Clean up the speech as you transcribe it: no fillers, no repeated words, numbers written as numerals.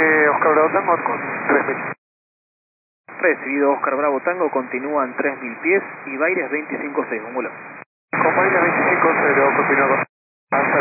Oscar Bravo Tango con 3000. Recibido Oscar Bravo Tango, continúan 3000 pies y Baires 25-6, un vuelo. Compañía 25-0, continúa con